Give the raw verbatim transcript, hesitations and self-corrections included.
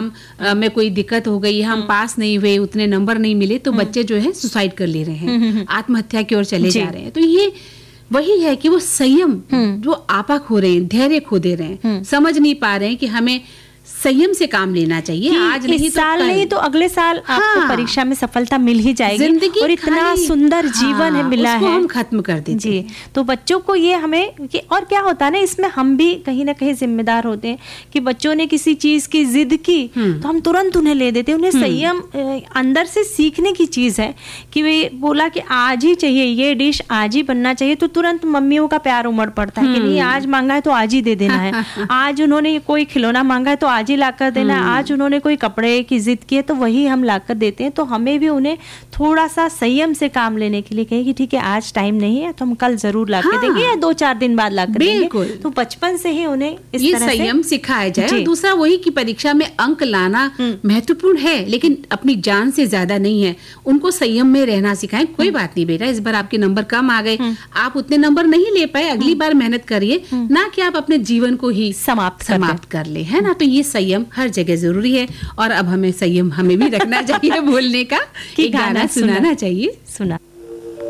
हम आ, में कोई दिक्कत हो गई, हम पास नहीं हुए, उतने नंबर नहीं मिले, तो बच्चे जो है सुसाइड कर ले रहे हैं, आत्महत्या की ओर चले जा रहे हैं। तो ये वही है कि वो संयम जो आपा खो रहे हैं, धैर्य खो दे रहे हैं, समझ नहीं पा रहे हैं कि हमें संयम से काम लेना चाहिए। आज नहीं इस साल तो नहीं तो अगले साल हाँ, आपको परीक्षा में सफलता मिल ही जाएगी, और इतना सुंदर जीवन है हाँ, मिला उसको है, हम खत्म कर देते जी। तो बच्चों को ये हमें कि, और क्या होता है ना, इसमें हम भी कहीं ना कहीं जिम्मेदार होते हैं कि बच्चों ने किसी चीज की जिद की तो हम तुरंत उन्हें ले देते हैं। उन्हें संयम अंदर से सीखने की चीज है कि वे बोला कि आज ही चाहिए, ये डिश आज ही बनना चाहिए, तो तुरंत मम्मियों का प्यार उमड़ पड़ता है कि नहीं, आज मांगा है तो आज ही दे देना है, आज उन्होंने कोई खिलौना मांगा है तो आज ही लाकर देना है, आज उन्होंने कोई कपड़े की जिद की है तो वही हम लाकर देते हैं। तो हमें भी उन्हें थोड़ा सा संयम से काम लेने के लिए कहें कि ठीक है आज टाइम नहीं है तो हम कल जरूर लाकर हाँ, देंगे या दो चार दिन बाद लाकर देंगे। तो बचपन से ही उन्हें इस ये तरह संयम सिखाया जाए। और दूसरा वही कि परीक्षा में अंक लाना महत्वपूर्ण है, लेकिन अपनी जान से ज्यादा नहीं है। उनको संयम में रहना सिखाएं। कोई बात नहीं बेटा, इस बार आपके नंबर कम आ गए, आप उतने नंबर नहीं ले पाए, अगली बार मेहनत करिए, ना कि आप अपने जीवन को ही समाप्त समाप्त कर ले, है ना। तो ये संयम हर जगह जरूरी है, और अब हमें संयम हमें भी रखना चाहिए बोलने का। एक गाना सुनाना चाहिए। सुना